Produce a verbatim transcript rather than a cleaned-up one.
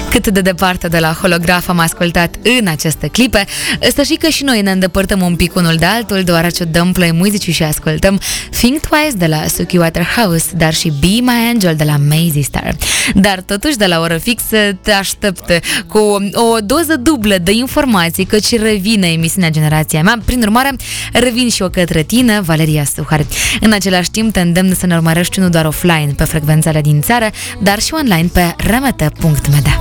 Cât de departe de la holograf am ascultat în aceste clipe, să știi că și noi ne îndepărtăm un pic unul de altul, deoarece dăm play muzicii și ascultăm Think Twice de la Suki Waterhouse, dar și Be My Angel de la Mazzy Star. Dar totuși de la oră fixă te aștept cu o doză dublă de informații, căci revine emisiunea Generația Mea. Prin urmare, revin și eu către tine, Valeria Suhar. În același timp te îndemn să ne urmărești nu doar offline pe frecvențele din țară, dar și online pe r m t punct m d.